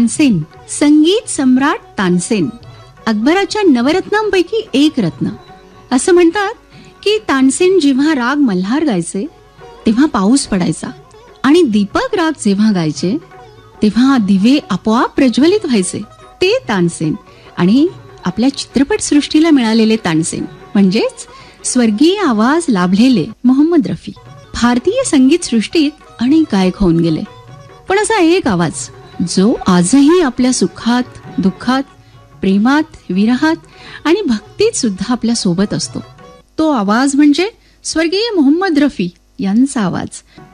तानसेन, संगीत सम्राट तानसेन, अकबराच्या नवरत्नांपैकी एक रत्न. असं म्हणतात की तानसेन जेव्हा राग मल्हार गायचे तेव्हा पाऊस पडायचा आणि दीपक राग जेव्हा गायचे तेव्हा दिवे आपोआप प्रज्वलित व्हायचे. ते तानसेन. आणि आपल्या चित्रपट सृष्टीला मिळालेले तानसेन म्हणजेच स्वर्गीय आवाज लाभलेले मोहम्मद रफी. भारतीय संगीत सृष्टीत अनेक गायक होऊन गेले, पण असा एक आवाज जो आजही आपल्या सुखात, दुःखात, प्रेमात, विरहात आणि भक्तीत सुद्धा आपल्या सोबत असतो, तो आवाज म्हणजे स्वर्गीय मोहम्मद रफी यांचा आवाज.